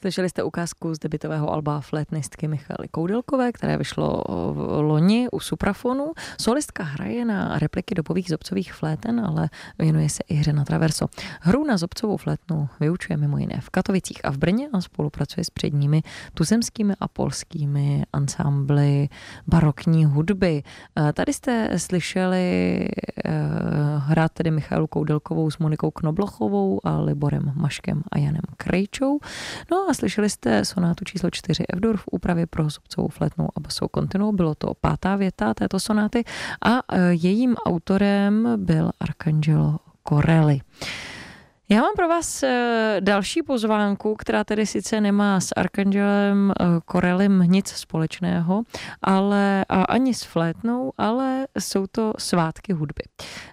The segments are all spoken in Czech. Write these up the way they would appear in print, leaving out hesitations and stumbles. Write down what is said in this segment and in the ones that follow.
Slyšeli jste ukázku z debutového alba flétnistky Michaely Koudelkové, které vyšlo v loni u Suprafonu. Solistka hraje na repliky dobových zobcových fléten, ale věnuje se i hře na traverso. Hru na zobcovou flétnu vyučuje mimo jiné v Katovicích a v Brně a spolupracuje s předními tuzemskými a polskými ansámbly barokní hudby. Tady jste slyšeli hrát tedy Michaelu Koudelkovou s Monikou Knoblochovou a Liborem Maškem a Janem Krejčou. No a slyšeli jste sonátu číslo 4 F-dur v úpravě pro zobcovou flétnu a basovou kontinuum. Bylo to 5. věta této sonáty a jejím autorem byl Arcangelo Corelli. Já mám pro vás další pozvánku, která tedy sice nemá s Arcangelem Corellim nic společného, ale ani s flétnou, ale jsou to svátky hudby.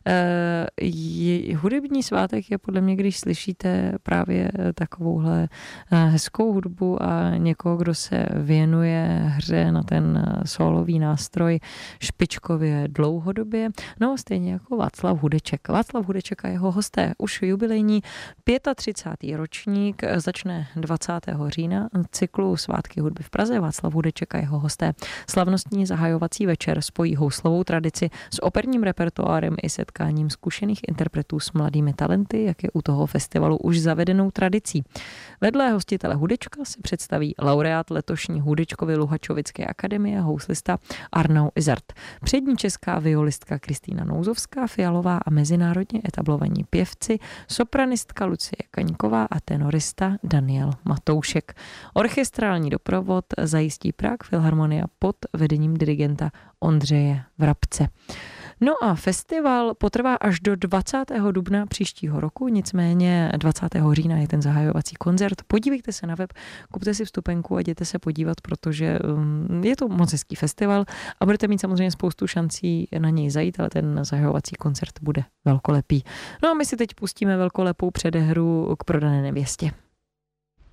Hudební svátek je podle mě, když slyšíte právě takovouhle hezkou hudbu a někoho, kdo se věnuje hře na ten sólový nástroj špičkově dlouhodobě, no stejně jako Václav Hudeček. Václav Hudeček a jeho hosté už jubilejní 35. ročník začne 20. října cyklu Svátky hudby v Praze. Václav Hudeček a jeho hosté. Slavnostní zahajovací večer spojí houslovou tradici s operním repertoárem i setkáním zkušených interpretů s mladými talenty, jak je u toho festivalu už zavedenou tradicí. Vedle hostitele Hudečka se představí laureát letošní Hudečkovy Luhačovické akademie, houslista Arnaud Izard. Přední česká violistka Kristýna Nouzovská, fialová a mezinárodně etablovaní pěvci, sopranistka Lucie Kaňková a tenorista Daniel Matoušek. Orchestrální doprovod zajistí Prague Filharmonia pod vedením dirigenta Ondřeje Vrabce. No a festival potrvá až do 20. dubna příštího roku, nicméně 20. října je ten zahajovací koncert. Podívejte se na web, kupte si vstupenku a jděte se podívat, protože je to moc hezký festival a budete mít samozřejmě spoustu šancí na něj zajít, ale ten zahajovací koncert bude velkolepý. No a my si teď pustíme velkolepou předehru k Prodané nevěstě.